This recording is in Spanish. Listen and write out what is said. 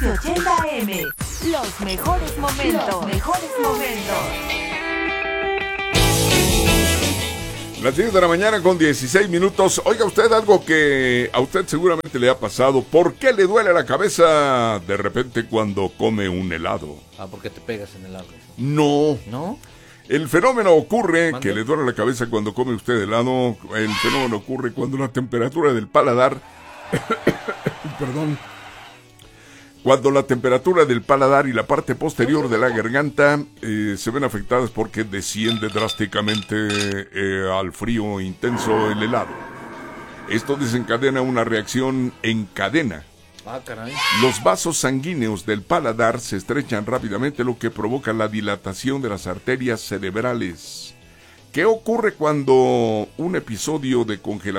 80 AM. Los mejores momentos. Los mejores momentos. Las 10 de la mañana con 16 minutos. Oiga usted algo que a usted seguramente le ha pasado. ¿Por qué le duele la cabeza de repente cuando come un helado? ¿Por qué te pegas en el helado? No. ¿No? El fenómeno ocurre, ¿Mande? que le duele la cabeza cuando come usted helado. El fenómeno ocurre cuando la temperatura del paladar... Perdón. Cuando la temperatura del paladar y la parte posterior de la garganta se ven afectadas porque desciende drásticamente al frío intenso el helado. Esto desencadena una reacción en cadena. Caray. Los vasos sanguíneos del paladar se estrechan rápidamente, lo que provoca la dilatación de las arterias cerebrales. ¿Qué ocurre cuando un episodio de congelación